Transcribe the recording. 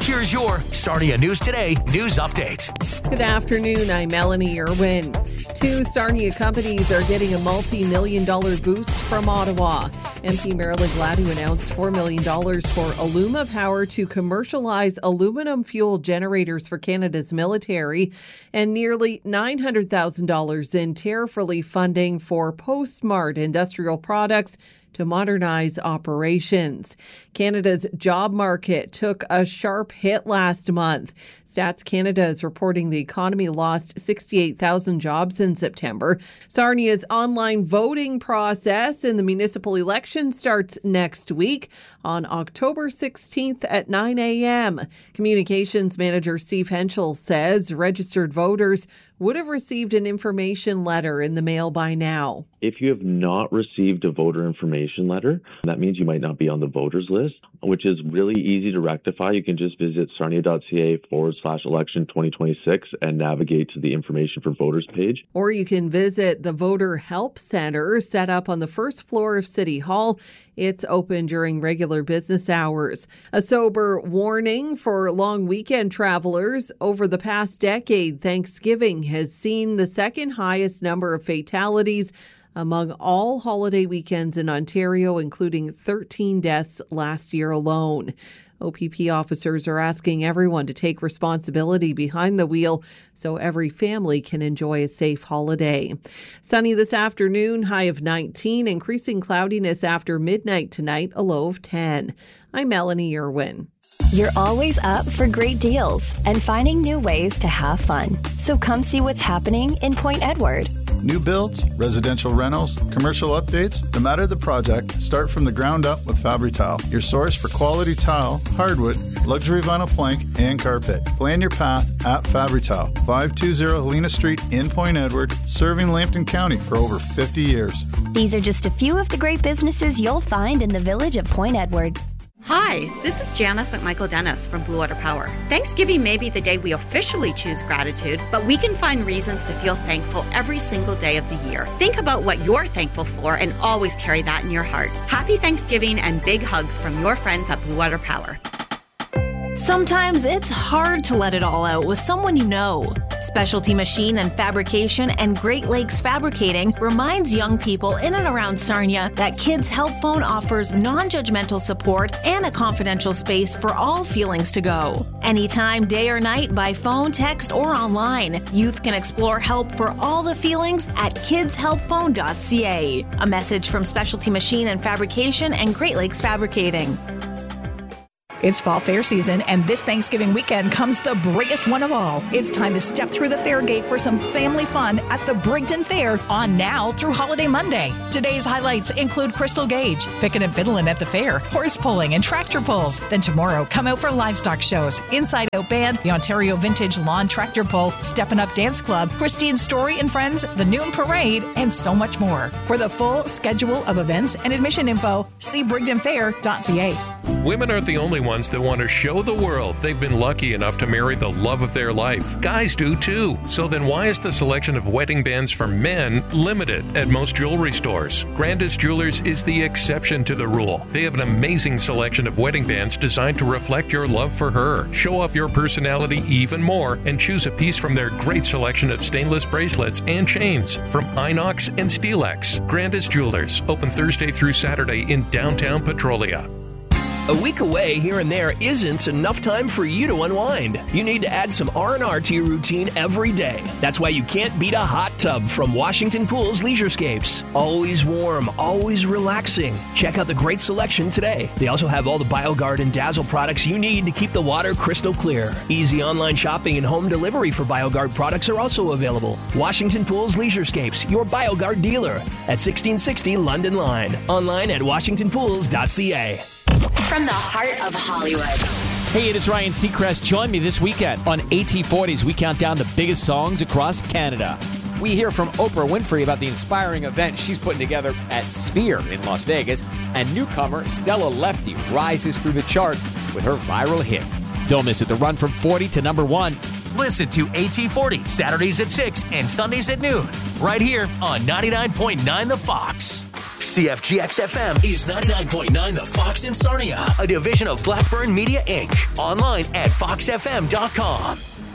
Here's your Sarnia News Today news update. Good afternoon. I'm Melanie Irwin. Two Sarnia companies are getting a multi-million-dollar boost from Ottawa. MP Marilyn Gladu announced $4 million for Alluma Power to commercialize aluminum fuel generators for Canada's military and nearly $900,000 in tariff relief funding for Postmart Industrial Products to modernize operations. Canada's job market took a sharp hit last month. Stats Canada is reporting the economy lost 68,000 jobs in September. Sarnia's online voting process in the municipal election starts next week on October 16th at 9 a.m. Communications Manager Steve Henschel says registered voters would have received an information letter in the mail by now. If you have not received a voter information letter, that means you might not be on the voters list, which is really easy to rectify. You can just visit sarnia.ca/election 2026 and navigate to the information for voters page. Or you can visit the Voter Help Center set up on the first floor of City Hall. It's open during regular business hours. A sober warning for long weekend travelers. Over the past decade, Thanksgiving has seen the second highest number of fatalities among all holiday weekends in Ontario, including 13 deaths last year alone. OPP officers are asking everyone to take responsibility behind the wheel so every family can enjoy a safe holiday. Sunny this afternoon, high of 19, increasing cloudiness after midnight tonight, a low of 10. I'm Melanie Irwin. You're always up for great deals and finding new ways to have fun. So come see what's happening in Point Edward. New builds, residential rentals, commercial updates, no matter the project, start from the ground up with Fabri-Tile, your source for quality tile, hardwood, luxury vinyl plank, and carpet. Plan your path at Fabri-Tile, 520 Helena Street in Point Edward, serving Lambton County for over 50 years. These are just a few of the great businesses you'll find in the village of Point Edward. Hi, this is Janice McMichael Dennis from Blue Water Power. Thanksgiving may be the day we officially choose gratitude, but we can find reasons to feel thankful every single day of the year. Think about what you're thankful for and always carry that in your heart. Happy Thanksgiving and big hugs from your friends at Blue Water Power. Sometimes it's hard to let it all out with someone you know. Specialty Machine and Fabrication and Great Lakes Fabricating reminds young people in and around Sarnia that Kids Help Phone offers non-judgmental support and a confidential space for all feelings to go. Anytime, day or night, by phone, text, or online. Youth can explore help for all the feelings at kidshelpphone.ca. A message from Specialty Machine and Fabrication and Great Lakes Fabricating. It's fall fair season, and this Thanksgiving weekend comes the biggest one of all. It's time to step through the fair gate for some family fun at the Brigden Fair on now through Holiday Monday. Today's highlights include Crystal Gauge, pickin' and fiddlin' at the fair, horse pulling and tractor pulls. Then tomorrow, come out for livestock shows, Inside Out Band, the Ontario Vintage Lawn Tractor Pull, Steppin' Up Dance Club, Christine Story and Friends, the Noon Parade, and so much more. For the full schedule of events and admission info, see brigdenfair.ca. Women aren't the only ones that want to show the world they've been lucky enough to marry the love of their life. Guys do too. So then why is the selection of wedding bands for men limited at most jewelry stores? Grandis Jewelers is the exception to the rule. They have an amazing selection of wedding bands designed to reflect your love for her. Show off your personality even more and choose a piece from their great selection of stainless bracelets and chains from Inox and Stelex. Grandis Jewelers, open Thursday through Saturday in downtown Petrolia. A week away here and there isn't enough time for you to unwind. You need to add some R&R to your routine every day. That's why you can't beat a hot tub from Washington Pools Leisurescapes. Always warm, always relaxing. Check out the great selection today. They also have all the BioGuard and Dazzle products you need to keep the water crystal clear. Easy online shopping and home delivery for BioGuard products are also available. Washington Pools Leisurescapes, your BioGuard dealer at 1660 London Line. Online at washingtonpools.ca. From the heart of Hollywood. Hey, it is Ryan Seacrest. Join me this weekend on AT40s. We count down the biggest songs across Canada. We hear from Oprah Winfrey about the inspiring event she's putting together at Sphere in Las Vegas. And newcomer Stella Lefty rises through the chart with her viral hit. Don't miss it. The run from 40 to number 1. Listen to AT40 Saturdays at 6 and Sundays at noon. Right here on 99.9 The Fox. CFGX-FM is 99.9 The Fox in Sarnia, a division of Blackburn Media, Inc. Online at foxfm.com.